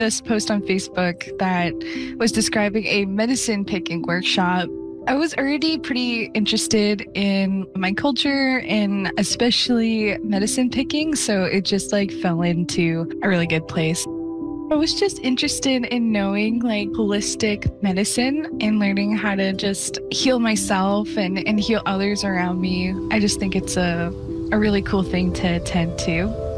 this post on Facebook that was describing a medicine picking workshop. I was already pretty interested in my culture and especially medicine picking, so it just like fell into a really good place. I was just interested in knowing like holistic medicine and learning how to just heal myself and heal others around me. I just think it's a really cool thing to attend to.